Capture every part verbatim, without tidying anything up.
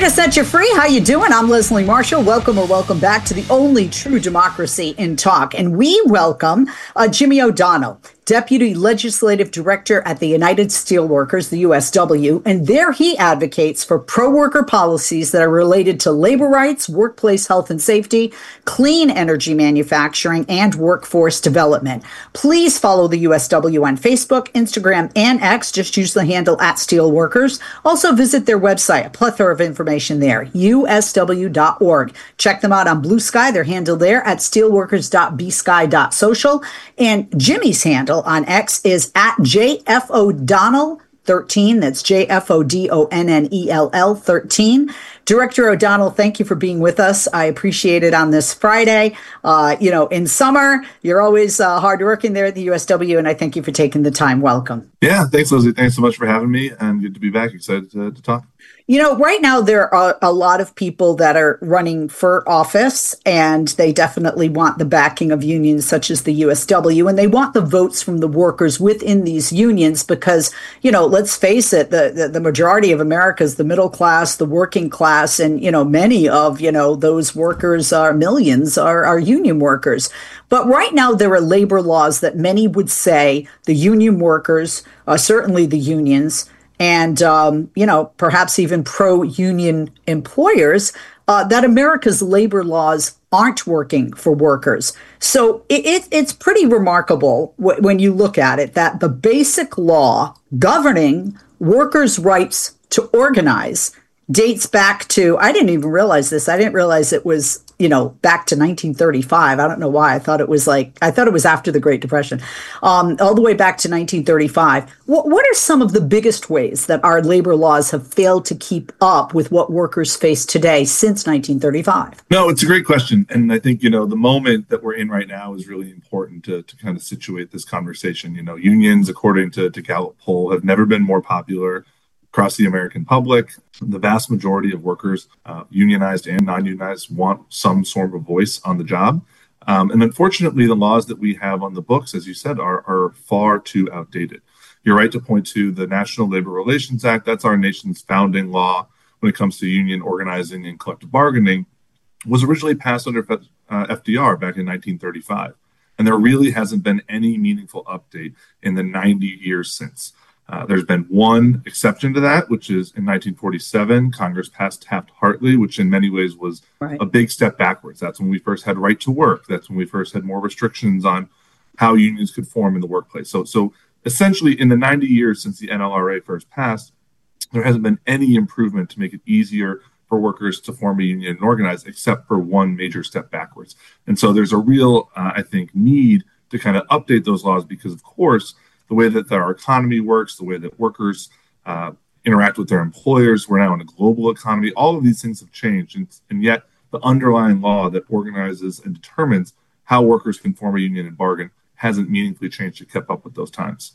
to set you free. How you doing? I'm Leslie Marshall. Welcome or welcome back to the only true democracy in talk. And we welcome uh, Jimmy O'Donnell, Deputy Legislative Director at the United Steelworkers, the U S W, and there he advocates for pro-worker policies that are related to labor rights, workplace health and safety, clean energy manufacturing, and workforce development. Please follow the U S W on Facebook, Instagram, and X. Just use the handle at Steelworkers. Also visit their website, a plethora of information there, U S W dot org. Check them out on Blue Sky, their handle there at steelworkers dot b sky dot social. And Jimmy's handle on X is at J F O'Donnell thirteen. That's J F O D O N N E L L thirteen. Director O'Donnell, thank you for being with us. I appreciate it on this Friday. Uh, you know, in summer, you're always uh, hard working there at the U S W, and I thank you for taking the time. Welcome. Yeah, thanks, Leslie. Thanks so much for having me, and good to be back. Excited to, to talk. You know, right now there are a lot of people that are running for office, and they definitely want the backing of unions such as the U S W, and they want the votes from the workers within these unions because, you know, let's face it, the, the, the majority of America is the middle class, the working class, and, you know, many of, you know, those workers are millions are, are union workers. But right now there are labor laws that many would say the union workers, uh, certainly the unions, and, um, you know, perhaps even pro-union employers, uh, that America's labor laws aren't working for workers. So it, it, it's pretty remarkable w- when you look at it that the basic law governing workers' rights to organize dates back to, I didn't even realize this. I didn't realize it was, you know, back to nineteen thirty-five. I don't know why. I thought it was like, I thought it was after the Great Depression, um, all the way back to nineteen thirty-five. What, what are some of the biggest ways that our labor laws have failed to keep up with what workers face today since nineteen thirty-five? No, it's a great question. And I think, you know, the moment that we're in right now is really important to, to kind of situate this conversation. You know, unions, according to, to Gallup poll, have never been more popular across the American public. The vast majority of workers, uh, unionized and non-unionized, want some sort of voice on the job. Um, and unfortunately, the laws that we have on the books, as you said, are, are far too outdated. You're right to point to the National Labor Relations Act. That's our nation's founding law when it comes to union organizing and collective bargaining. It was originally passed under uh, F D R back in nineteen thirty-five. And there really hasn't been any meaningful update in the ninety years since. Uh, there's been one exception to that, which is in nineteen forty-seven, Congress passed Taft-Hartley, which in many ways was right. a big step backwards. That's when we first had right to work. That's when we first had more restrictions on how unions could form in the workplace. So, so essentially, in the ninety years since the N L R A first passed, there hasn't been any improvement to make it easier for workers to form a union and organize, except for one major step backwards. And so there's a real, uh, I think, need to kind of update those laws because, of course, the way that our economy works, the way that workers uh, interact with their employers. We're now in a global economy. All of these things have changed. And, and yet the underlying law that organizes and determines how workers can form a union and bargain hasn't meaningfully changed to keep up with those times.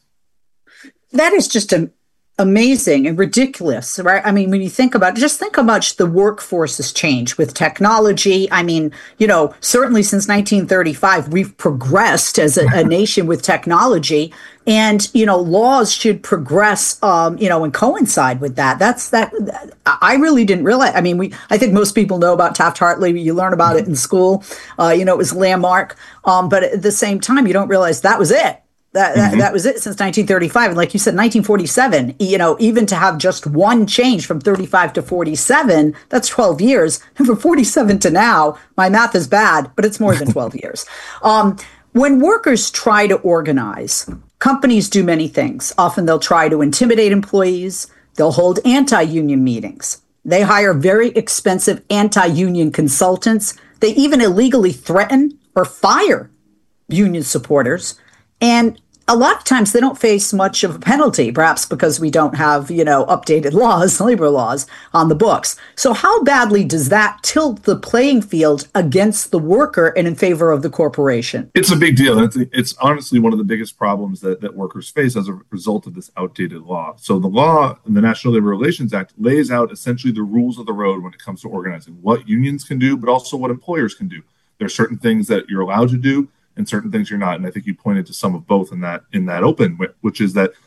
That is just a amazing and ridiculous, right? I mean, when you think about it, just think how much the workforce has changed with technology. I mean, you know, certainly since nineteen thirty-five, we've progressed as a, a nation with technology, and, you know, laws should progress, um, you know, and coincide with that. That's that. I really didn't realize. I mean, we, I think most people know about Taft-Hartley. You learn about it in school. Uh, you know, it was landmark. Um, but at the same time, you don't realize that was it. That, that, mm-hmm. that was it since nineteen thirty-five. And like you said, nineteen forty-seven, you know, even to have just one change from thirty-five to forty-seven, that's twelve years. And from forty-seven to now, my math is bad, but it's more than twelve years. Um, when workers try to organize, companies do many things. Often they'll try to intimidate employees. They'll hold anti-union meetings. They hire very expensive anti-union consultants. They even illegally threaten or fire union supporters. And a lot of times they don't face much of a penalty, perhaps because we don't have, you know, updated laws, labor laws on the books. So how badly does that tilt the playing field against the worker and in favor of the corporation? It's a big deal. It's, it's honestly one of the biggest problems that, that workers face as a result of this outdated law. So the law, the National Labor Relations Act, lays out essentially the rules of the road when it comes to organizing, what unions can do, but also what employers can do. There are certain things that you're allowed to do and certain things you're not. And I think you pointed to some of both in that in that open, which is that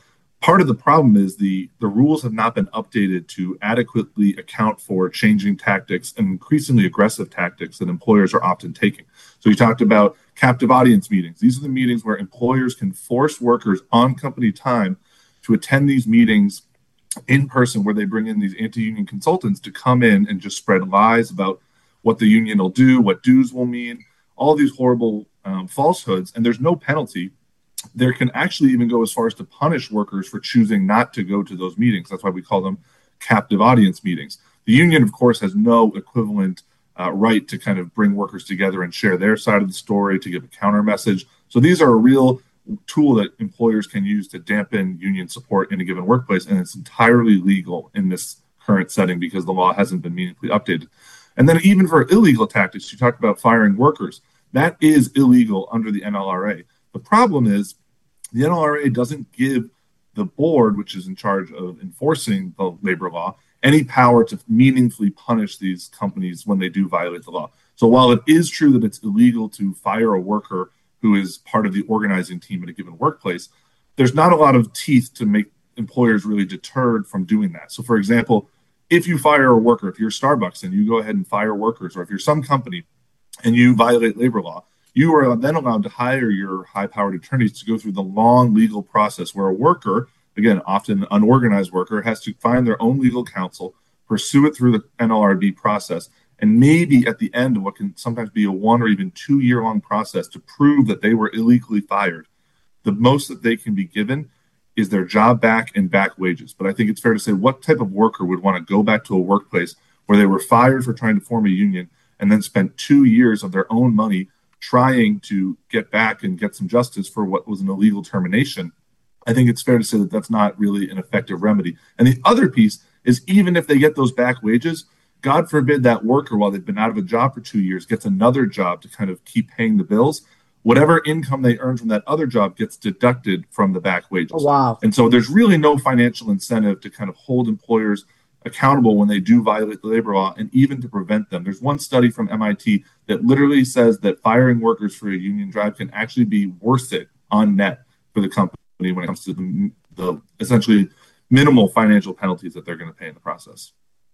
Part of the problem is the, the rules have not been updated to adequately account for changing tactics and increasingly aggressive tactics that employers are often taking. So you talked about captive audience meetings. These are the meetings where employers can force workers on company time to attend these meetings in person, where they bring in these anti-union consultants to come in and just spread lies about what the union will do, what dues will mean, all these horrible um, falsehoods, and there's no penalty. There can actually even go as far as to punish workers for choosing not to go to those meetings. That's why we call them captive audience meetings. The union, of course, has no equivalent uh, right to kind of bring workers together and share their side of the story, to give a counter message. So these are a real tool that employers can use to dampen union support in a given workplace, and it's entirely legal in this current setting because the law hasn't been meaningfully updated. And then even for illegal tactics, you talked about firing workers. That is illegal under the N L R A. The problem is the N L R A doesn't give the board, which is in charge of enforcing the labor law, any power to meaningfully punish these companies when they do violate the law. So while it is true that it's illegal to fire a worker who is part of the organizing team at a given workplace, there's not a lot of teeth to make employers really deterred from doing that. So for example, if you fire a worker, if you're Starbucks and you go ahead and fire workers, or if you're some company and you violate labor law, you are then allowed to hire your high-powered attorneys to go through the long legal process where a worker, again, often an unorganized worker, has to find their own legal counsel, pursue it through the N L R B process, and maybe at the end of what can sometimes be a one or even two-year-long process to prove that they were illegally fired, the most that they can be given is their job back and back wages. But I think it's fair to say, what type of worker would want to go back to a workplace where they were fired for trying to form a union and then spent two years of their own money trying to get back and get some justice for what was an illegal termination? I think it's fair to say that that's not really an effective remedy. And the other piece is, even if they get those back wages, God forbid that worker, while they've been out of a job for two years, gets another job to kind of keep paying the bills. Whatever income they earn from that other job gets deducted from the back wages. Oh, wow. And so there's really no financial incentive to kind of hold employers accountable when they do violate the labor law, and even to prevent them. There's one study from M I T that literally says that firing workers for a union drive can actually be worth it on net for the company when it comes to the, the essentially minimal financial penalties that they're going to pay in the process.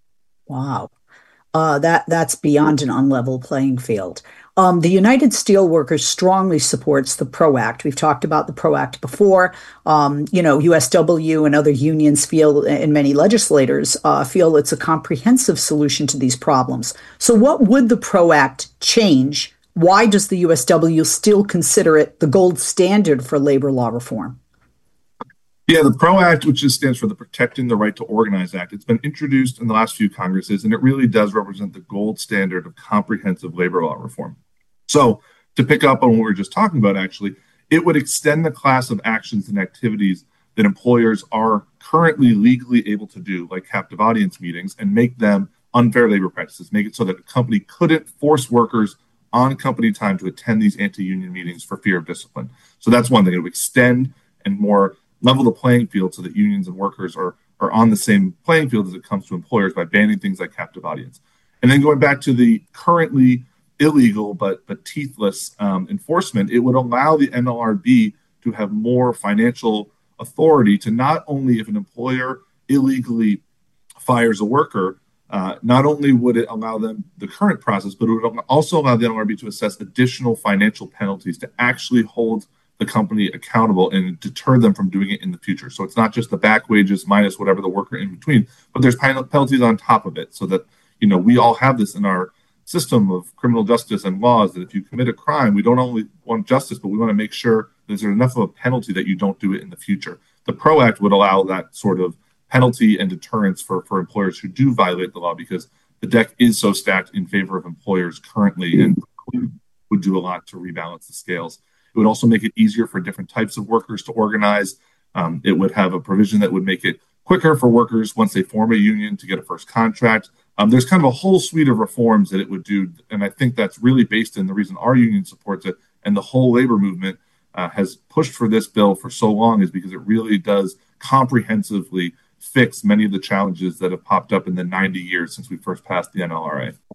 Wow. Uh, that that's beyond an unlevel playing field. Um, the United Steelworkers strongly supports the PRO Act. We've talked about the PRO Act before. Um, you know, U S W and other unions feel, and many legislators uh, feel, it's a comprehensive solution to these problems. So what would the PRO Act change? Why does the U S W still consider it the gold standard for labor law reform? Yeah, the PRO Act, which just stands for the Protecting the Right to Organize Act, it's been introduced in the last few Congresses, and it really does represent the gold standard of comprehensive labor law reform. So to pick up on what we were just talking about, actually, it would extend the class of actions and activities that employers are currently legally able to do, like captive audience meetings, and make them unfair labor practices, make it so that a company couldn't force workers on company time to attend these anti-union meetings for fear of discipline. So that's one thing. It would extend and more level the playing field so that unions and workers are, are on the same playing field as it comes to employers by banning things like captive audience. And then going back to the currently illegal but, but teethless um, enforcement, it would allow the N L R B to have more financial authority to not only, if an employer illegally fires a worker, uh, not only would it allow them the current process, but it would also allow the N L R B to assess additional financial penalties to actually hold the company accountable and deter them from doing it in the future. So it's not just the back wages minus whatever the worker in between, but there's penalties on top of it, so that, you know, we all have this in our system of criminal justice and laws, that if you commit a crime, we don't only want justice, but we want to make sure there's enough of a penalty that you don't do it in the future. The PRO Act would allow that sort of penalty and deterrence for, for employers who do violate the law, because the deck is so stacked in favor of employers currently, and would do a lot to rebalance the scales. It would also make it easier for different types of workers to organize. Um, it would have a provision that would make it quicker for workers once they form a union to get a first contract. Um, there's kind of a whole suite of reforms that it would do, and I think that's really based in the reason our union supports it, and the whole labor movement uh, has pushed for this bill for so long, is because it really does comprehensively fix many of the challenges that have popped up in the ninety years since we first passed the N L R A. And,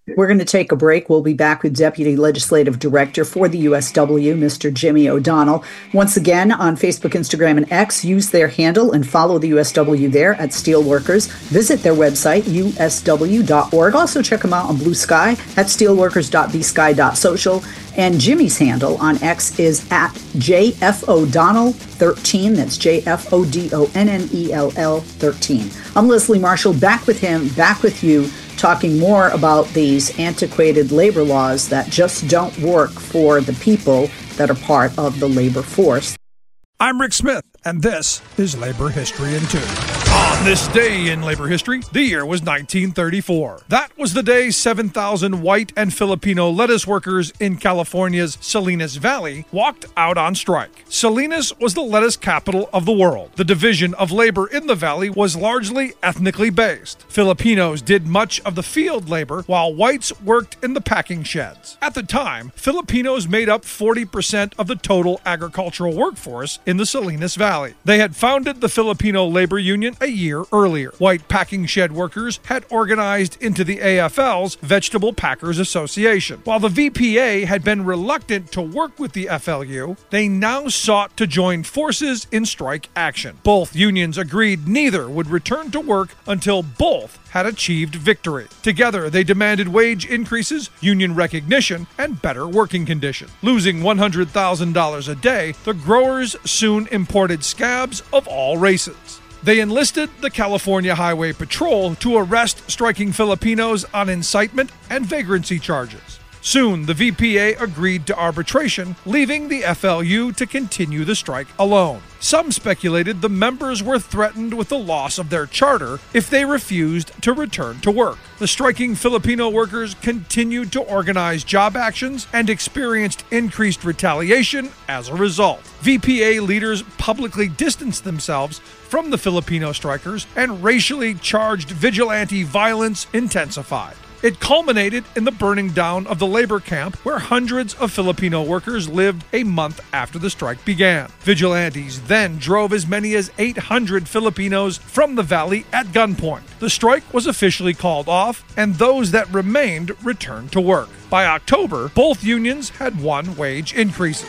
We're going to take a break. We'll be back with Deputy Legislative Director for the U S W, Mister Jimmy O'Donnell. Once again, on Facebook, Instagram, and X, use their handle and follow the U S W there at Steelworkers. Visit their website, U S W dot org. Also check them out on Blue Sky at steelworkers dot b sky dot social. And Jimmy's handle on X is at J F O'Donnell thirteen. That's J F O D O N N E L L thirteen. I'm Leslie Marshall, back with him, back with you, talking more about these antiquated labor laws that just don't work for the people that are part of the labor force. I'm Rick Smith, and this is Labor History in Two. On this day in labor history, the year was nineteen thirty-four. That was the day seven thousand white and Filipino lettuce workers in California's Salinas Valley walked out on strike. Salinas was the lettuce capital of the world. The division of labor in the valley was largely ethnically based. Filipinos did much of the field labor, while whites worked in the packing sheds. At the time, Filipinos made up forty percent of the total agricultural workforce in the Salinas Valley. They had founded the Filipino Labor Union a year earlier. White packing shed workers had organized into the A F L's Vegetable Packers Association. While the V P A had been reluctant to work with the F L U, they now sought to join forces in strike action. Both unions agreed neither would return to work until both had achieved victory. Together, they demanded wage increases, union recognition, and better working conditions. Losing one hundred thousand dollars a day, the growers soon imported scabs of all races. They enlisted the California Highway Patrol to arrest striking Filipinos on incitement and vagrancy charges. Soon, the V P A agreed to arbitration, leaving the F L U to continue the strike alone. Some speculated the members were threatened with the loss of their charter if they refused to return to work. The striking Filipino workers continued to organize job actions and experienced increased retaliation as a result. V P A leaders publicly distanced themselves from the Filipino strikers, and racially charged vigilante violence intensified. It culminated in the burning down of the labor camp where hundreds of Filipino workers lived a month after the strike began. Vigilantes then drove as many as eight hundred Filipinos from the valley at gunpoint. The strike was officially called off, and those that remained returned to work. By October, both unions had won wage increases.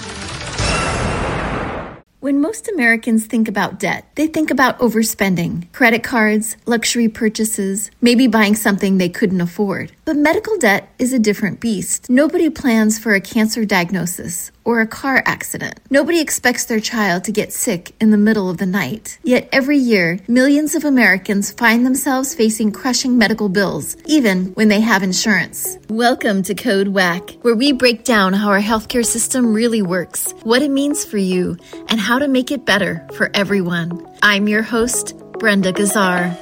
When most Americans think about debt, they think about overspending, credit cards, luxury purchases, maybe buying something they couldn't afford. But medical debt is a different beast. Nobody plans for a cancer diagnosis or a car accident. Nobody expects their child to get sick in the middle of the night. Yet every year, millions of Americans find themselves facing crushing medical bills, even when they have insurance. Welcome to Code Whack, where we break down how our healthcare system really works, what it means for you, and how to make it better for everyone. I'm your host, Brenda Gazzar.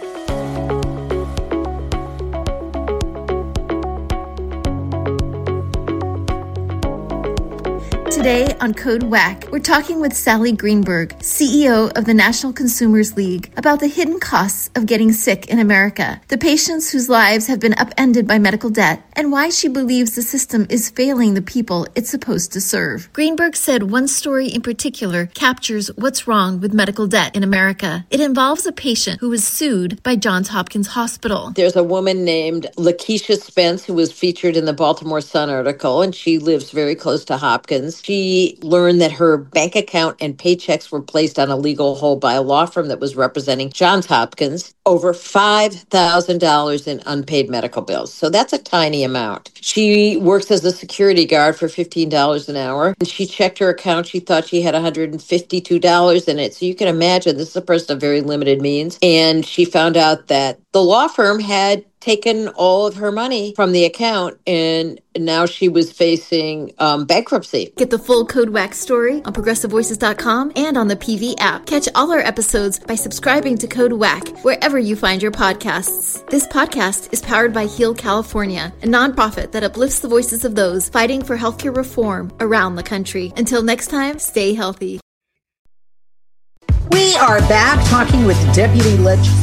Today on Code Whack, we're talking with Sally Greenberg, C E O of the National Consumers League, about the hidden costs of getting sick in America, the patients whose lives have been upended by medical debt, and why she believes the system is failing the people it's supposed to serve. Greenberg said one story in particular captures what's wrong with medical debt in America. It involves a patient who was sued by Johns Hopkins Hospital. There's a woman named Lakeisha Spence who was featured in the Baltimore Sun article, and she lives very close to Hopkins. She learned that her bank account and paychecks were placed on a legal hold by a law firm that was representing Johns Hopkins, over five thousand dollars in unpaid medical bills. So that's a tiny amount. She works as a security guard for fifteen dollars an hour, and she checked her account. She thought she had one hundred fifty-two dollars in it. So you can imagine this is a person of very limited means. And she found out that the law firm had taken all of her money from the account, and now she was facing um, bankruptcy. Get the full Code Whack story on progressive voices dot com and on the P V app. Catch all our episodes by subscribing to Code Whack wherever you find your podcasts. This podcast is powered by Heal California, a nonprofit that uplifts the voices of those fighting for healthcare reform around the country. Until next time, stay healthy. We are back talking with Deputy Legislative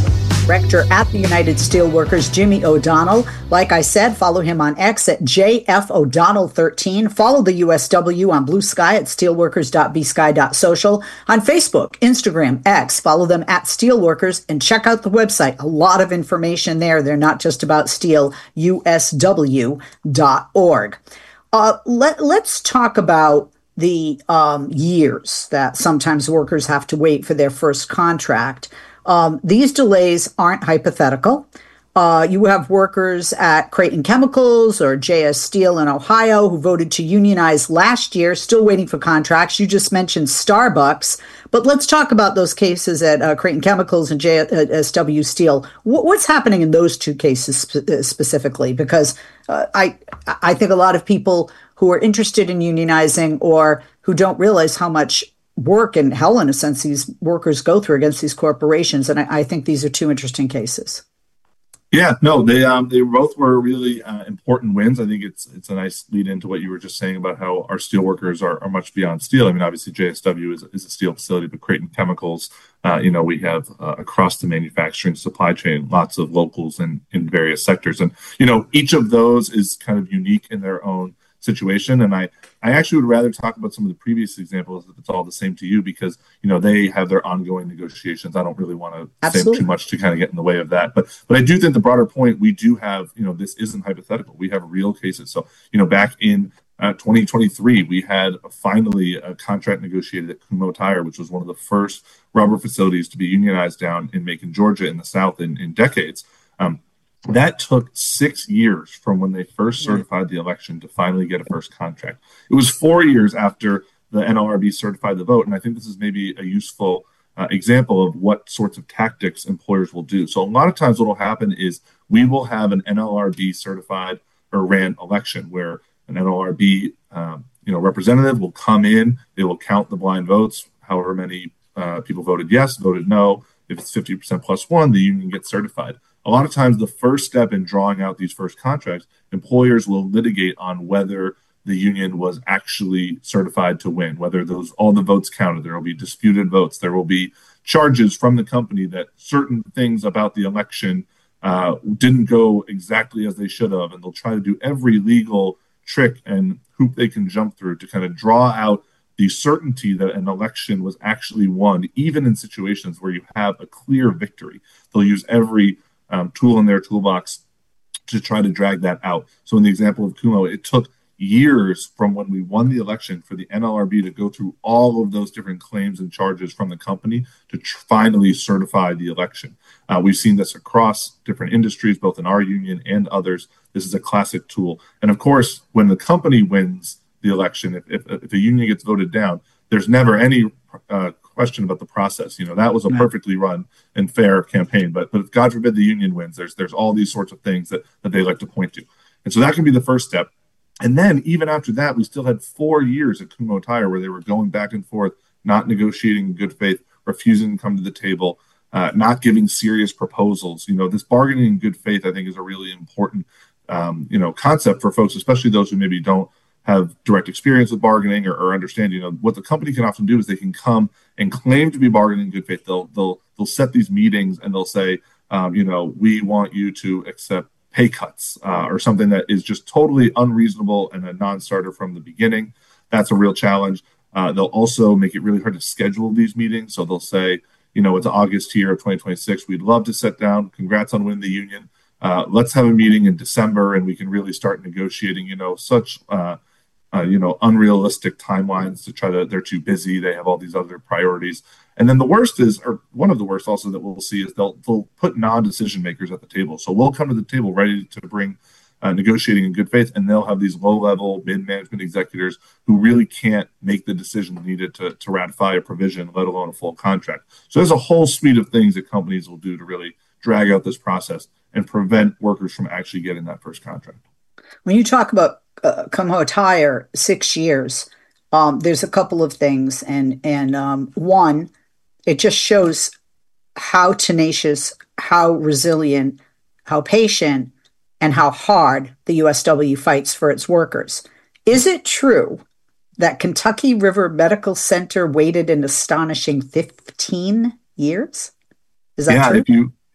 Director at the United Steelworkers, Jimmy O'Donnell. Like I said, follow him on X at J F O'Donnell thirteen. Follow the U S W on Blue Sky at steelworkers dot b sky dot social. On Facebook, Instagram, X, follow them at Steelworkers and check out the website. A lot of information there. They're not just about steel, U S W dot org. Uh, let, let's talk about the um, years that sometimes workers have to wait for their first contract. Um, these delays aren't hypothetical. Uh, you have workers at Creighton Chemicals or J S Steel in Ohio who voted to unionize last year, still waiting for contracts. You just mentioned Starbucks, but let's talk about those cases at uh, Creighton Chemicals and J S W Steel. W- what's happening in those two cases spe- specifically? Because uh, I, I think a lot of people who are interested in unionizing or who don't realize how much work and hell, in a sense, these workers go through against these corporations. And I, I think these are two interesting cases. Yeah, no, they um, they both were really uh, important wins. I think it's it's a nice lead into what you were just saying about how our steel workers are, are much beyond steel. I mean, obviously J S W is, is a steel facility, but Creighton Chemicals, uh, you know, we have uh, across the manufacturing supply chain, lots of locals in, in various sectors. And, you know, each of those is kind of unique in their own situation. And I, I actually would rather talk about some of the previous examples if it's all the same to you, because, you know, they have their ongoing negotiations. I don't really want to say too much to kind of get in the way of that. But but I do think the broader point, we do have, you know, this isn't hypothetical. We have real cases. So, you know, back in uh, twenty twenty-three, we had finally a contract negotiated at Kumho Tire, which was one of the first rubber facilities to be unionized down in Macon, Georgia in the South in, in decades. Um, That took six years from when they first certified the election to finally get a first contract. It was four years after the N L R B certified the vote. And I think this is maybe a useful uh, example of what sorts of tactics employers will do. So a lot of times what will happen is we will have an N L R B certified or ran election where an N L R B um, you know, representative will come in, they will count the blind votes, however many uh, people voted yes, voted no. If it's fifty percent plus one, the union gets certified. A lot of times the first step in drawing out these first contracts, employers will litigate on whether the union was actually certified to win, whether those all the votes counted. There will be disputed votes. There will be charges from the company that certain things about the election uh, didn't go exactly as they should have. And they'll try to do every legal trick and hoop they can jump through to kind of draw out the certainty that an election was actually won, even in situations where you have a clear victory. They'll use every Um, tool in their toolbox to try to drag that out. So in the example of Kumho, it took years from when we won the election for the N L R B to go through all of those different claims and charges from the company to tr- finally certify the election. Uh, we've seen this across different industries, both in our union and others. This is a classic tool. And of course, when the company wins the election, if, if, if a union gets voted down, there's never any uh, question about the process. You know, that was a perfectly run and fair campaign. But but if God forbid the union wins, there's there's all these sorts of things that, that they like to point to. And so that can be the first step. And then even after that, we still had four years at Kumho Tire where they were going back and forth, not negotiating in good faith, refusing to come to the table, uh, not giving serious proposals. You know, this bargaining in good faith, I think, is a really important, um, you know, concept for folks, especially those who maybe don't have direct experience with bargaining or, or understand, you know, what the company can often do is they can come and claim to be bargaining in good faith. They'll they'll they'll set these meetings and they'll say, um, you know, we want you to accept pay cuts uh, or something that is just totally unreasonable and a non-starter from the beginning. That's a real challenge. Uh, they'll also make it really hard to schedule these meetings. So they'll say, you know, it's August here of twenty twenty-six. We'd love to sit down. Congrats on winning the union. Uh, let's have a meeting in December and we can really start negotiating, you know, such uh, Uh, you know, unrealistic timelines to try to, they're too busy. They have all these other priorities. And then the worst is, or one of the worst also that we'll see is they'll, they'll put non-decision makers at the table. So we'll come to the table ready to bring uh, negotiating in good faith, and they'll have these low-level mid-management executors who really can't make the decision needed to, to ratify a provision, let alone a full contract. So there's a whole suite of things that companies will do to really drag out this process and prevent workers from actually getting that first contract. When you talk about uh, Kumho Tire, six years, um, there's a couple of things. And, and um, one, it just shows how tenacious, how resilient, how patient, and how hard the U S W fights for its workers. Is it true that Kentucky River Medical Center waited an astonishing fifteen years? Is that yeah, true? If you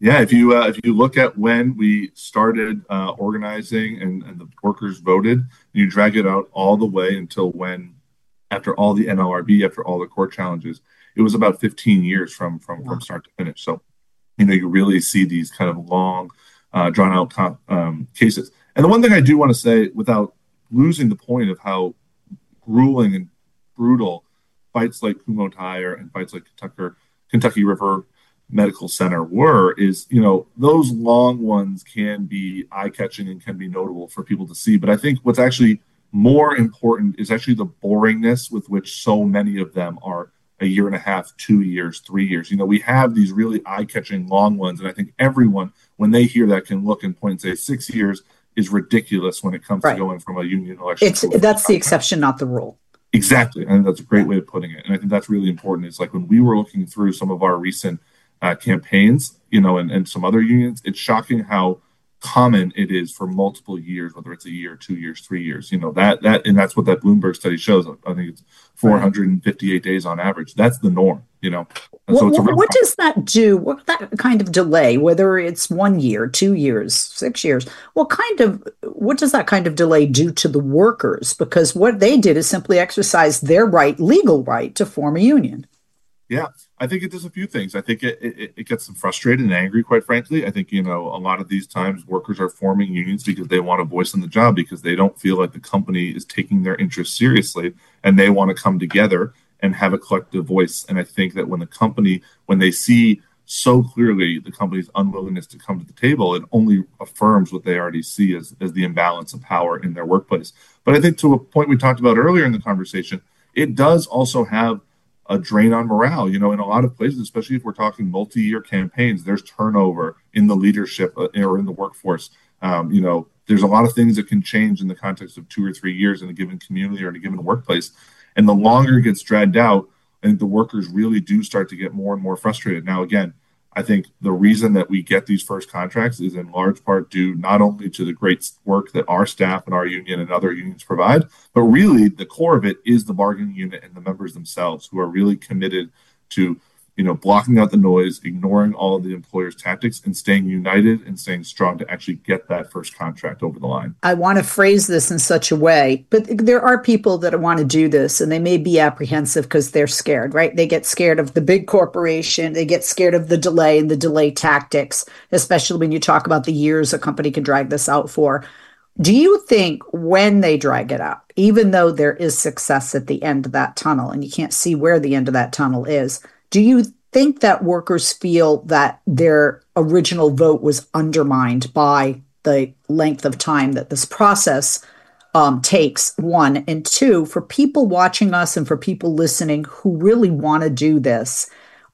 Yeah, if you uh, if you look at when we started uh, organizing and, and the workers voted, you drag it out all the way until when, after all the N L R B, after all the court challenges, it was about fifteen years from from, from start to finish. So, you know, you really see these kind of long, uh, drawn out um, cases. And the one thing I do want to say, without losing the point of how grueling and brutal fights like Kumho Tire and fights like Kentucky, Kentucky River Medical Center were, is, you know, those long ones can be eye-catching and can be notable for people to see. But I think what's actually more important is actually the boringness with which so many of them are a year and a half, two years, three years. You know, we have these really eye-catching long ones, and I think everyone, when they hear that, can look and point and say six years is ridiculous when it comes right. to going from a union election. It's that's the exception, not the rule. Exactly, and that's a great way of putting it. And I think that's really important. It's like when we were looking through some of our recent Uh, campaigns, you know, and, and some other unions, it's shocking how common it is for multiple years, whether it's a year, two years, three years, you know, that, that, and that's what that Bloomberg study shows. I think it's four hundred fifty-eight days on average. That's the norm, you know. And what, so it's a what, what does that do? What that kind of delay, whether it's one year, two years, six years, what kind of, what does that kind of delay do to the workers? Because what they did is simply exercise their right, legal right to form a union. Yeah, I think it does a few things. I think it, it, it gets them frustrated and angry, quite frankly. I think, you know, a lot of these times workers are forming unions because they want a voice in the job, because they don't feel like the company is taking their interests seriously, and they want to come together and have a collective voice. And I think that when the company, when they see so clearly the company's unwillingness to come to the table, it only affirms what they already see as, as the imbalance of power in their workplace. But I think, to a point we talked about earlier in the conversation, it does also have a drain on morale. You know, in a lot of places, especially if we're talking multi-year campaigns, there's turnover in the leadership or in the workforce. Um, you know, there's a lot of things that can change in the context of two or three years in a given community or in a given workplace. And the longer it gets dragged out, I think the workers really do start to get more and more frustrated. Now, again, I think the reason that we get these first contracts is in large part due not only to the great work that our staff and our union and other unions provide, but really the core of it is the bargaining unit and the members themselves, who are really committed to, you know, blocking out the noise, ignoring all of the employer's tactics, and staying united and staying strong to actually get that first contract over the line. I want to phrase this in such a way, but there are people that want to do this, and they may be apprehensive because they're scared, right? They get scared of the big corporation. They get scared of the delay and the delay tactics, especially when you talk about the years a company can drag this out for. Do you think when they drag it out, even though there is success at the end of that tunnel, and you can't see where the end of that tunnel is, do you think that workers feel that their original vote was undermined by the length of time that this process um, takes, one? And two, for people watching us and for people listening who really want to do this,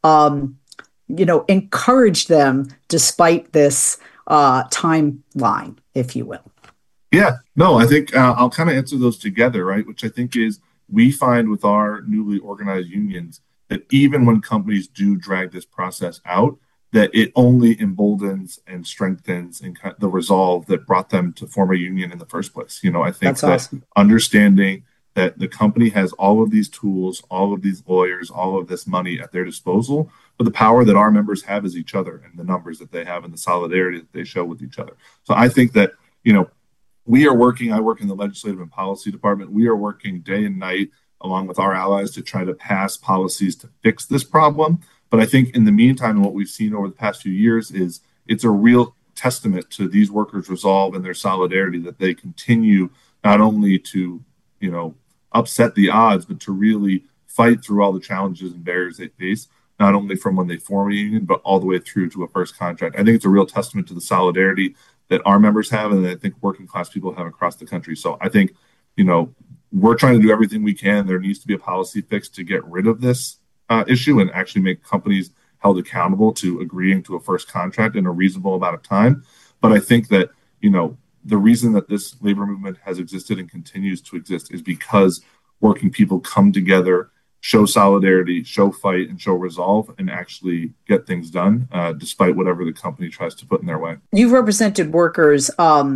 um, you know, encourage them despite this uh, timeline, if you will. Yeah, no, I think uh, I'll kind of answer those together, right? Which I think is, we find with our newly organized unions that even when companies do drag this process out, that it only emboldens and strengthens and the resolve that brought them to form a union in the first place. You know, I think That's that awesome. Understanding that the company has all of these tools, all of these lawyers, all of this money at their disposal, but the power that our members have is each other and the numbers that they have and the solidarity that they show with each other. So I think that, you know, we are working, I work in the legislative and policy department. We are working day and night along with our allies to try to pass policies to fix this problem. But I think in the meantime, and what we've seen over the past few years is it's a real testament to these workers' resolve and their solidarity that they continue not only to, you know, upset the odds, but to really fight through all the challenges and barriers they face, not only from when they form a union, but all the way through to a first contract. I think it's a real testament to the solidarity that our members have, and I think working class people have across the country. So I think, you know, we're trying to do everything we can. There needs to be a policy fix to get rid of this uh, issue and actually make companies held accountable to agreeing to a first contract in a reasonable amount of time. But I think that, you know, the reason that this labor movement has existed and continues to exist is because working people come together, show solidarity, show fight, and show resolve, and actually get things done, uh, despite whatever the company tries to put in their way. You've represented workers um,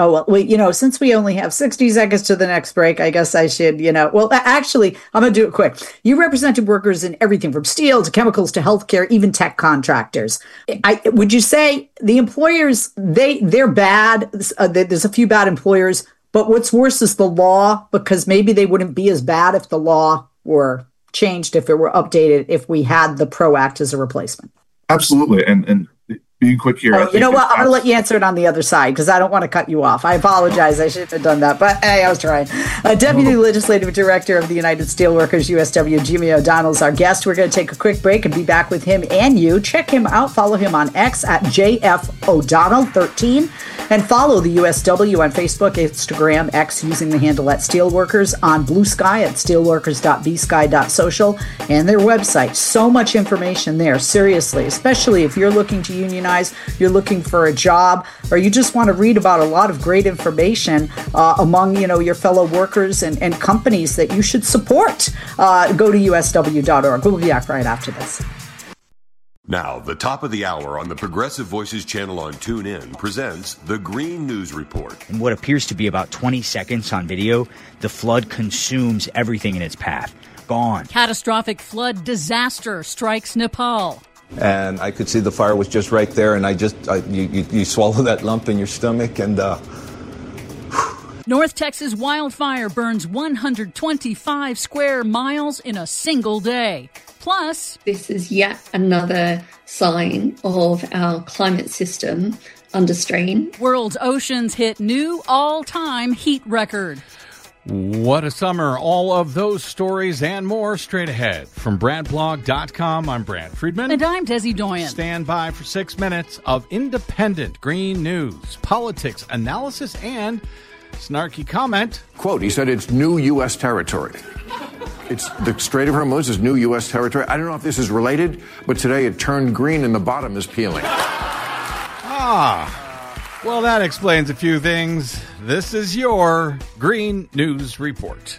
Oh, well, we, you know, since we only have sixty seconds to the next break, I guess I should, you know, well, actually, I'm going to do it quick. You represented workers in everything from steel to chemicals to healthcare, even tech contractors. I, would you say the employers, they, they're bad? Uh, there's a few bad employers, but what's worse is the law, because maybe they wouldn't be as bad if the law were changed, if it were updated, if we had the PRO Act as a replacement. Absolutely. And, and, being quick here. Oh, you know what? I'm going to let you answer it on the other side because I don't want to cut you off. I apologize. I shouldn't have done that. But hey, I was trying. Uh, Deputy Legislative Director of the United Steelworkers, U S W, Jimmy O'Donnell is our guest. We're going to take a quick break and be back with him and you. Check him out. Follow him on X at J F O'Donnell thirteen and follow the U S W on Facebook, Instagram, X using the handle at Steelworkers, on Blue Sky at steelworkers dot b sky dot social and their website. So much information there. Seriously, especially if you're looking to unionize, you're looking for a job, or you just want to read about a lot of great information uh, among, you know, your fellow workers and, and companies that you should support. Uh, go to U S W dot org. We'll be back right after this. Now, the top of the hour on the Progressive Voices channel on TuneIn presents the Green News Report. In what appears to be about twenty seconds on video, the flood consumes everything in its path. Gone. Catastrophic flood disaster strikes Nepal. And I could see the fire was just right there, and I just, I, you, you, you swallow that lump in your stomach, and uh, North Texas wildfire burns one hundred twenty-five square miles in a single day. Plus, this is yet another sign of our climate system under strain. World's oceans hit new all-time heat record. What a summer. All of those stories and more straight ahead. From brad blog dot com, I'm Brad Friedman. And I'm Desi Doyen. Stand by for six minutes of independent green news, politics, analysis, and snarky comment. Quote, he said it's new U S territory. It's the Strait of Hormuz is new U S territory. I don't know if this is related, but today it turned green and the bottom is peeling. Ah. Well, that explains a few things. This is your Green News Report.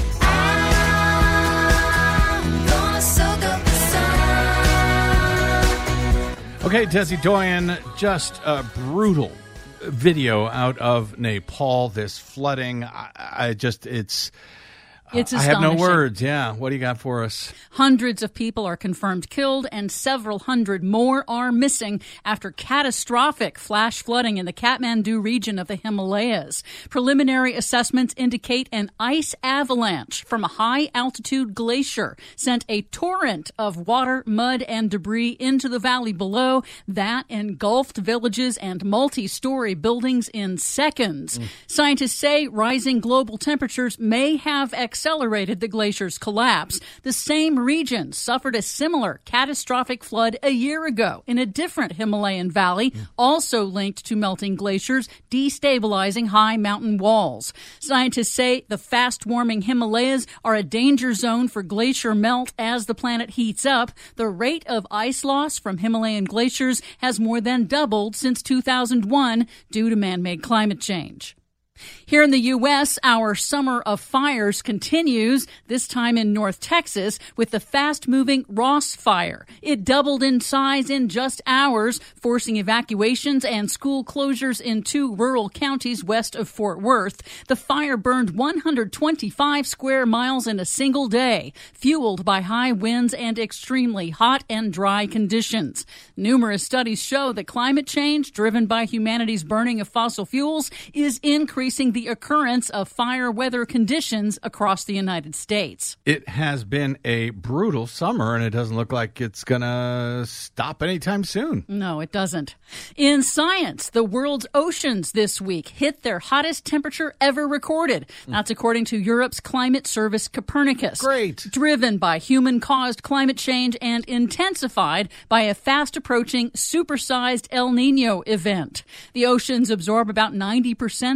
Okay, Desi Doyen, just a brutal video out of Nepal, this flooding. I, I just, it's... It's I have no words. Yeah. What do you got for us? Hundreds of people are confirmed killed and several hundred more are missing after catastrophic flash flooding in the Kathmandu region of the Himalayas. Preliminary assessments indicate an ice avalanche from a high-altitude glacier sent a torrent of water, mud, and debris into the valley below. That engulfed villages and multi-story buildings in seconds. Mm. Scientists say rising global temperatures may have accelerated the glacier's collapse. The same region suffered a similar catastrophic flood a year ago in a different Himalayan valley, also linked to melting glaciers, destabilizing high mountain walls. Scientists say the fast-warming Himalayas are a danger zone for glacier melt as the planet heats up. The rate of ice loss from Himalayan glaciers has more than doubled since two thousand one due to man-made climate change. Here in the U S, our summer of fires continues, this time in North Texas, with the fast-moving Ross Fire. It doubled in size in just hours, forcing evacuations and school closures in two rural counties west of Fort Worth. The fire burned one hundred twenty-five square miles in a single day, fueled by high winds and extremely hot and dry conditions. Numerous studies show that climate change, driven by humanity's burning of fossil fuels, is increasing the occurrence of fire weather conditions across the United States. It has been a brutal summer, and it doesn't look like it's going to stop anytime soon. No, it doesn't. In science, the world's oceans this week hit their hottest temperature ever recorded. That's according to Europe's climate service Copernicus. Great. Driven by human-caused climate change and intensified by a fast-approaching supersized El Nino event. The oceans absorb about ninety percent of the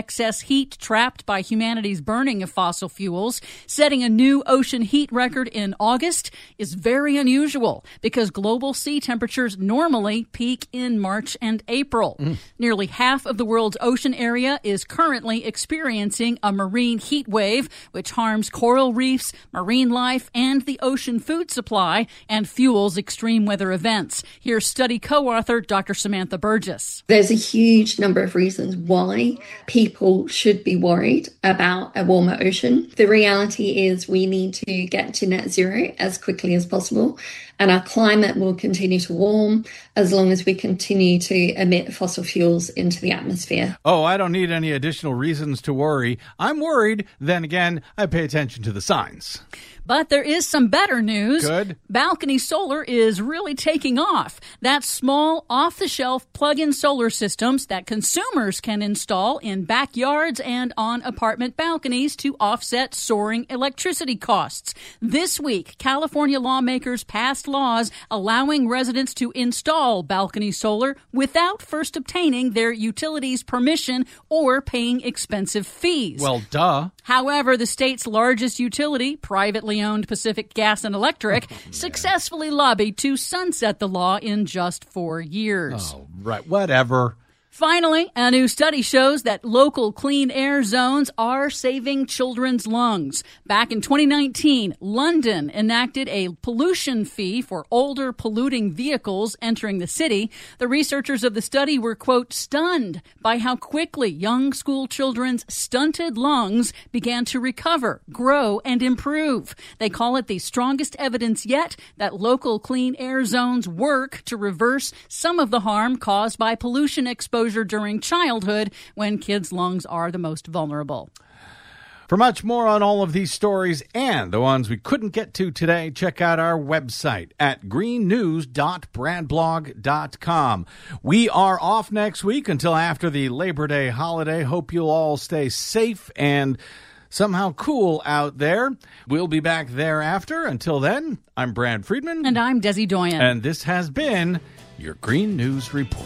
excess heat trapped by humanity's burning of fossil fuels. Setting a new ocean heat record in August is very unusual because global sea temperatures normally peak in March and April. Mm. Nearly half of the world's ocean area is currently experiencing a marine heat wave, which harms coral reefs, marine life, and the ocean food supply and fuels extreme weather events. Here's study co-author Doctor Samantha Burgess. There's a huge number of reasons why people should be worried about a warmer ocean. The reality is we need to get to net zero as quickly as possible, and our climate will continue to warm as long as we continue to emit fossil fuels into the atmosphere. Oh, I don't need any additional reasons to worry. I'm worried. Then again, I pay attention to the signs. But there is some better news. Good. Balcony solar is really taking off. That's small, off-the-shelf plug-in solar systems that consumers can install in backyards and on apartment balconies to offset soaring electricity costs. This week, California lawmakers passed laws allowing residents to install balcony solar without first obtaining their utilities permission or paying expensive fees. Well, duh. However, the state's largest utility, privately owned Pacific Gas and Electric, oh, successfully lobbied to sunset the law in just four years. Oh, right. Whatever. Finally, a new study shows that local clean air zones are saving children's lungs. Back in twenty nineteen, London enacted a pollution fee for older polluting vehicles entering the city. The researchers of the study were, quote, stunned by how quickly young school children's stunted lungs began to recover, grow, and improve. They call it the strongest evidence yet that local clean air zones work to reverse some of the harm caused by pollution exposure during childhood when kids' lungs are the most vulnerable. For much more on all of these stories and the ones we couldn't get to today, check out our website at green news dot brad blog dot com. We are off next week until after the Labor Day holiday. Hope you'll all stay safe and somehow cool out there. We'll be back thereafter. Until then, I'm Brad Friedman. And I'm Desi Doyen. And this has been your Green News Report.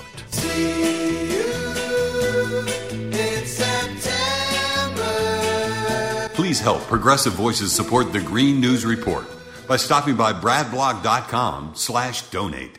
Please help Progressive Voices support the Green News Report by stopping by brad blog dot com slash donate.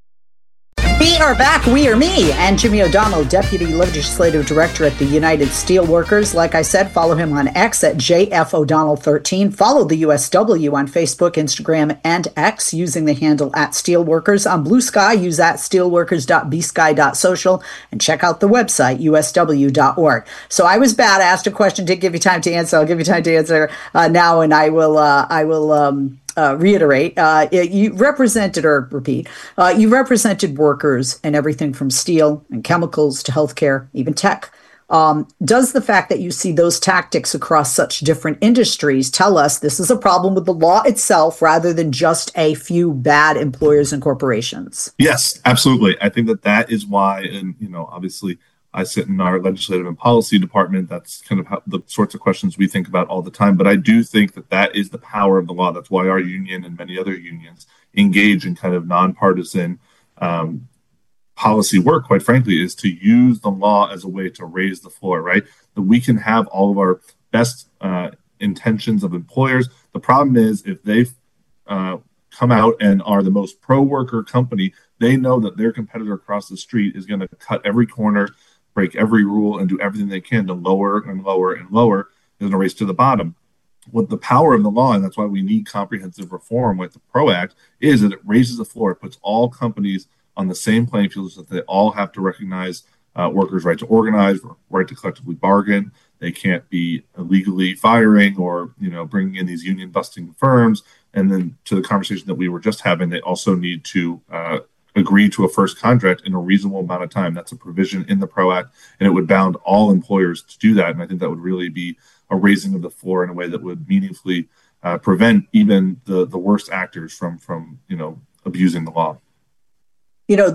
We are back. We are me and Jimmy O'Donnell, Deputy Legislative Director at the United Steelworkers. Like I said, follow him on X at J F O'Donnell thirteen. Follow the U S W on Facebook, Instagram, and X using the handle at Steelworkers. On Blue Sky, use at steelworkers dot b sky dot social and check out the website, U S W dot org. So I was bad. I asked a question, didn't give you time to answer. I'll give you time to answer uh, now, and I will. Uh, I will. Um, Uh, reiterate, uh, you represented, or repeat, uh, you represented workers in everything from steel and chemicals to healthcare, even tech. Um, does the fact that you see those tactics across such different industries tell us this is a problem with the law itself rather than just a few bad employers and corporations? Yes, absolutely. I think that that is why, and, you know, obviously, I sit in our legislative and policy department. That's kind of how, the sorts of questions we think about all the time. But I do think that that is the power of the law. That's why our union and many other unions engage in kind of nonpartisan um, policy work, quite frankly, is to use the law as a way to raise the floor, right? That we can have all of our best uh, intentions of employers. The problem is if they uh, come out and are the most pro-worker company, they know that their competitor across the street is going to cut every corner, break every rule, and do everything they can to lower and lower and lower in a race to the bottom. What the power of the law, and that's why we need comprehensive reform with the PRO Act, is that it raises the floor. It puts all companies on the same playing field so that they all have to recognize uh, workers' right to organize, right to collectively bargain. They can't be illegally firing or, you know, bringing in these union-busting firms. And then to the conversation that we were just having, they also need to uh, agree to a first contract in a reasonable amount of time. That's a provision in the PRO Act, and it would bound all employers to do that. And I think that would really be a raising of the floor in a way that would meaningfully uh, prevent even the, the worst actors from, from, you know, abusing the law. You know, that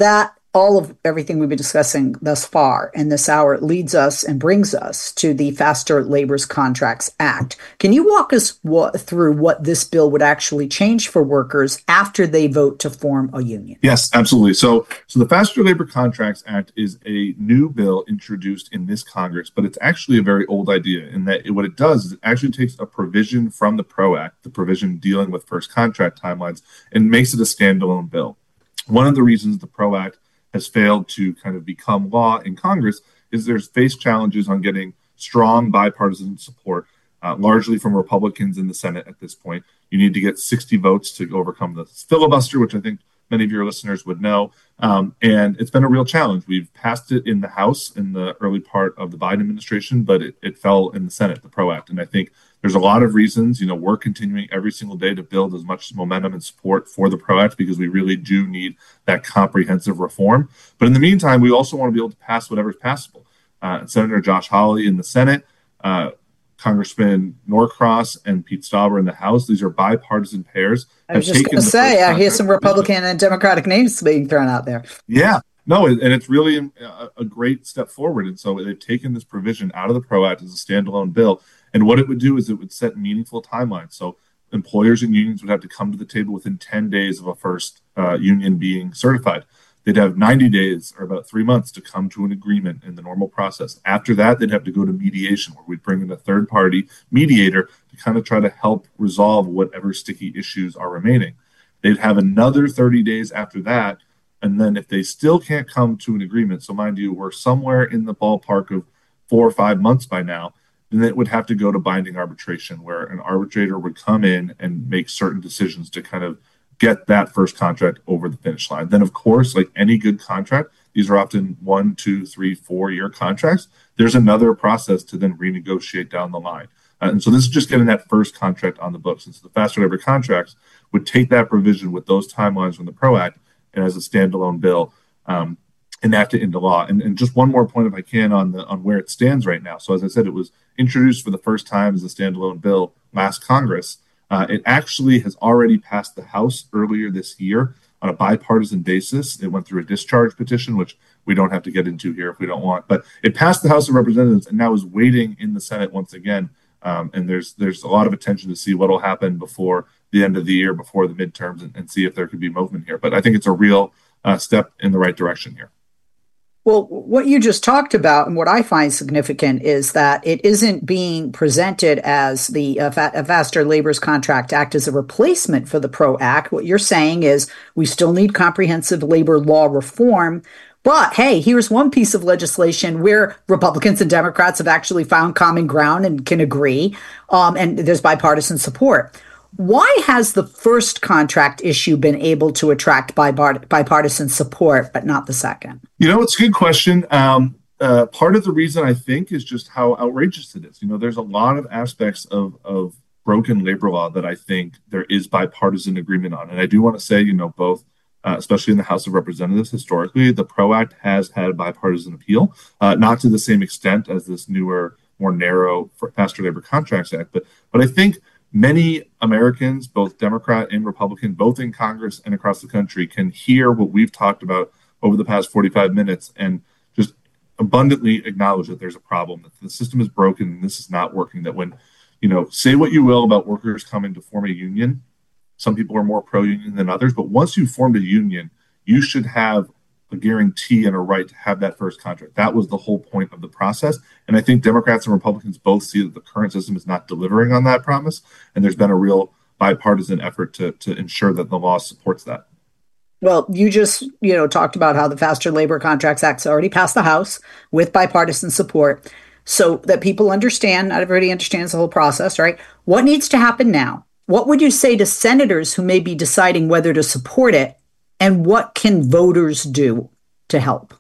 all of everything we've been discussing thus far in this hour leads us and brings us to the Faster Labor Contracts Act. Can you walk us wa- through what this bill would actually change for workers after they vote to form a union? Yes, absolutely. So, so the Faster Labor Contracts Act is a new bill introduced in this Congress, but it's actually a very old idea in that it, what it does is it actually takes a provision from the PRO Act, the provision dealing with first contract timelines, and makes it a standalone bill. One of the reasons the PRO Act has failed to kind of become law in Congress is there's faced challenges on getting strong bipartisan support, uh, largely from Republicans in the Senate at this point. You need to get sixty votes to overcome the filibuster, which I think many of your listeners would know. Um, and it's been a real challenge. We've passed it in the House in the early part of the Biden administration, but it, it fell in the Senate, the PRO Act. And I think there's a lot of reasons. You know, we're continuing every single day to build as much momentum and support for the PRO Act because we really do need that comprehensive reform. But in the meantime, we also want to be able to pass whatever's passable. Uh, Senator Josh Hawley in the Senate, uh, Congressman Norcross and Pete Stauber in the House, these are bipartisan pairs. I was just going to say, I hear some Republican and Democratic names being thrown out there. Yeah. No, and it's really a, a great step forward. And so they've taken this provision out of the PRO Act as a standalone bill. And what it would do is it would set meaningful timelines. So employers and unions would have to come to the table within ten days of a first uh, union being certified. They'd have ninety days or about three months to come to an agreement in the normal process. After that, they'd have to go to mediation, where we'd bring in a third party mediator to kind of try to help resolve whatever sticky issues are remaining. They'd have another thirty days after that. And then if they still can't come to an agreement, so mind you, we're somewhere in the ballpark of four or five months by now, then it would have to go to binding arbitration, where an arbitrator would come in and make certain decisions to kind of get that first contract over the finish line. Then, of course, like any good contract, these are often one, two, three, four-year contracts. There's another process to then renegotiate down the line. Uh, and so this is just getting that first contract on the books. And so the Faster Labor Contracts would take that provision with those timelines from the PRO Act and as a standalone bill, um, enact it into law. And, and just one more point, if I can, on the on where it stands right now. So as I said, it was introduced for the first time as a standalone bill last Congress. Uh, it actually has already passed the House earlier this year on a bipartisan basis. It went through a discharge petition, which we don't have to get into here if we don't want. But it passed the House of Representatives and now is waiting in the Senate once again. Um, and there's there's a lot of attention to see what will happen before the end of the year, before the midterms, and, and see if there could be movement here. But I think it's a real uh, step in the right direction here. Well, what you just talked about and what I find significant is that it isn't being presented as the uh, fa- Faster Labor Contracts Act as a replacement for the PRO Act. What you're saying is we still need comprehensive labor law reform. But hey, here's one piece of legislation where Republicans and Democrats have actually found common ground and can agree, um, and there's bipartisan support. Why has the first contract issue been able to attract bipart- bipartisan support, but not the second? You know, it's a good question. Um, uh, part of the reason, I think, is just how outrageous it is. You know, there's a lot of aspects of, of broken labor law that I think there is bipartisan agreement on. And I do want to say, you know, both, uh, especially in the House of Representatives, historically, the PRO Act has had bipartisan appeal, uh, not to the same extent as this newer, more narrow Faster Labor Contracts Act. But, but I think many Americans, both Democrat and Republican, both in Congress and across the country, can hear what we've talked about over the past forty-five minutes and just abundantly acknowledge that there's a problem, that the system is broken and this is not working. That when, you know, say what you will about workers coming to form a union, some people are more pro-union than others, but once you've formed a union, you should have a guarantee and a right to have that first contract. That was the whole point of the process. And I think Democrats and Republicans both see that the current system is not delivering on that promise. And there's been a real bipartisan effort to, to ensure that the law supports that. Well, you just, you know, talked about how the Faster Labor Contracts Act already passed the House with bipartisan support so that people understand, not everybody understands the whole process, right? What needs to happen now? What would you say to senators who may be deciding whether to support it? And what can voters do to help?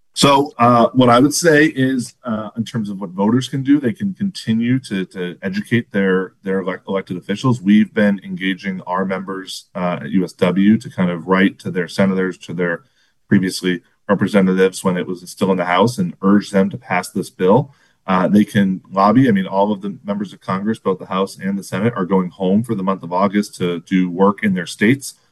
So uh, what I would say is, uh, in terms of what voters can do, they can continue to, to educate their, their elect- elected officials. We've been engaging our members uh, at U S W to kind of write to their senators, to their previously representatives when it was still in the House, and urge them to pass this bill. Uh, they can lobby. I mean, all of the members of Congress, both the House and the Senate, are going home for the month of August to do work in their states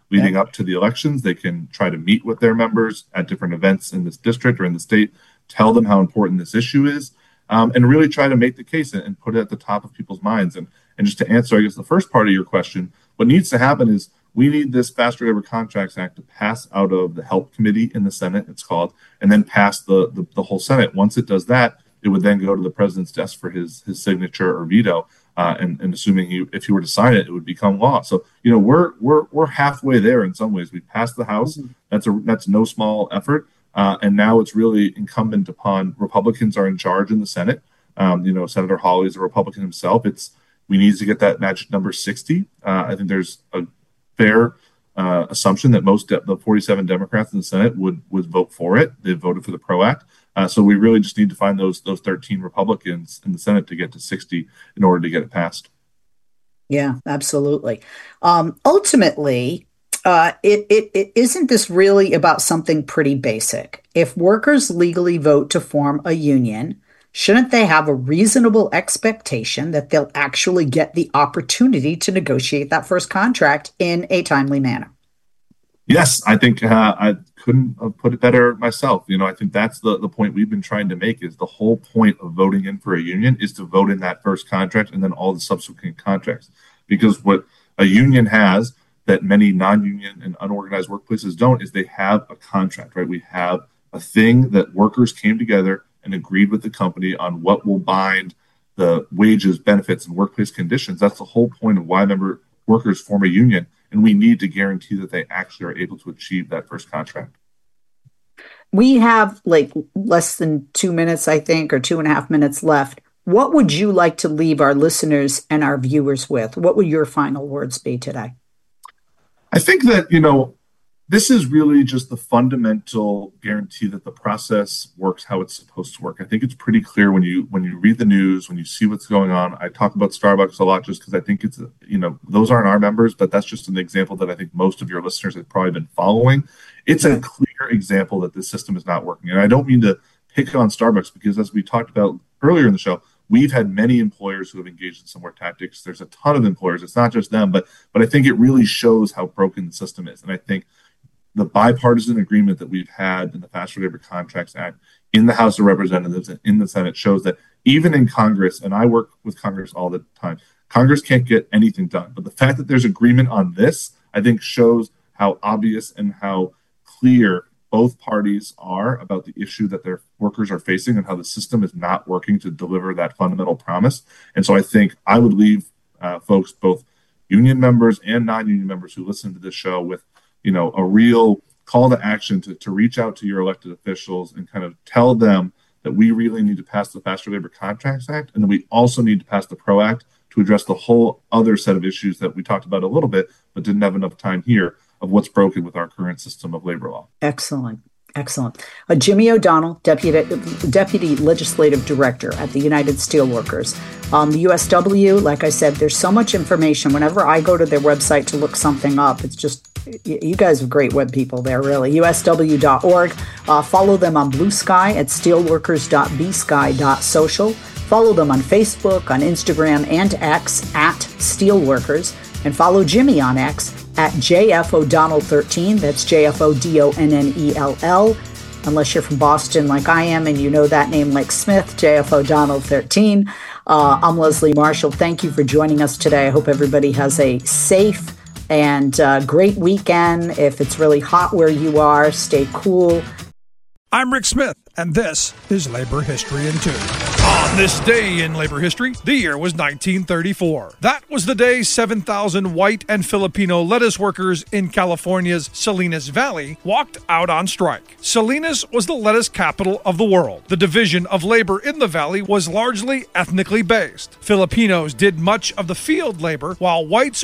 leading up to the elections. They can try to meet with their members at different events in this district or in the state, tell them how important this issue is, um, and really try to make the case and, and put it at the top of people's minds. And, and just to answer, I guess, the first part of your question, what needs to happen is we need this Faster Labor Contracts Act to pass out of the Help Committee in the Senate, it's called, and then pass the, the, the whole Senate. Once it does that, it would then go to the president's desk for his his signature or veto. Uh, and, and assuming he, if he were to sign it, it would become law. So, you know, we're we're we're halfway there in some ways. We passed the House. Mm-hmm. That's a that's no small effort. Uh, and now it's really incumbent upon Republicans are in charge in the Senate. Um, you know, Senator Hawley is a Republican himself. It's we need to get that magic number sixty. Uh, I think there's a fair uh, assumption that most de- the forty-seven Democrats in the Senate would would vote for it. They voted for the PRO Act. Uh, so we really just need to find those those thirteen Republicans in the Senate to get to sixty in order to get it passed. Yeah, absolutely. Um, ultimately, uh, it, it it isn't this really about something pretty basic. If workers legally vote to form a union, shouldn't they have a reasonable expectation that they'll actually get the opportunity to negotiate that first contract in a timely manner? Yes, I think uh, I couldn't have put it better myself. You know, I think that's the, the point we've been trying to make is the whole point of voting in for a union is to vote in that first contract and then all the subsequent contracts. Because what a union has that many non-union and unorganized workplaces don't is they have a contract, right? We have a thing that workers came together and agreed with the company on what will bind the wages, benefits, and workplace conditions. That's the whole point of why member workers form a union. And we need to guarantee that they actually are able to achieve that first contract. We have like less than two minutes, I think, or two and a half minutes left. What would you like to leave our listeners and our viewers with? What would your final words be today? I think that, you know, this is really just the fundamental guarantee that the process works how it's supposed to work. I think it's pretty clear when you when you read the news, when you see what's going on. I talk about Starbucks a lot just because I think it's, a, you know, those aren't our members, but that's just an example that I think most of your listeners have probably been following. It's a clear example that this system is not working. And I don't mean to pick on Starbucks because as we talked about earlier in the show, we've had many employers who have engaged in similar tactics. There's a ton of employers. It's not just them, but but I think it really shows how broken the system is. And I think the bipartisan agreement that we've had in the Faster Labor Contracts Act in the House of Representatives and in the Senate shows that even in Congress, and I work with Congress all the time, Congress can't get anything done. But the fact that there's agreement on this, I think shows how obvious and how clear both parties are about the issue that their workers are facing and how the system is not working to deliver that fundamental promise. And so I think I would leave uh, folks, both union members and non-union members who listen to this show with you know, a real call to action to, to reach out to your elected officials and kind of tell them that we really need to pass the Faster Labor Contracts Act. And then we also need to pass the PRO Act to address the whole other set of issues that we talked about a little bit, but didn't have enough time here of what's broken with our current system of labor law. Excellent. Excellent. Uh, Jimmy O'Donnell, Deputy Deputy Legislative Director at the United Steelworkers. Um, the U S W, like I said, there's so much information. Whenever I go to their website to look something up, it's just, you guys are great web people there, really. U S W dot org. Uh, follow them on Blue Sky at steelworkers dot b sky dot social. Follow them on Facebook, on Instagram, and X at Steelworkers. And follow Jimmy on X at J F O'Donnell thirteen. That's J F O D O N N E L L. Unless you're from Boston like I am and you know that name like Smith, J F O'Donnell thirteen. Uh, I'm Leslie Marshall. Thank you for joining us today. I hope everybody has a safe and uh, great weekend. If it's really hot where you are, stay cool. I'm Rick Smith, and this is Labor History in Two. On this day in labor history, the year was nineteen thirty-four. That was the day seven thousand white and Filipino lettuce workers in California's Salinas Valley walked out on strike. Salinas was the lettuce capital of the world. The division of labor in the valley was largely ethnically based. Filipinos did much of the field labor, while whites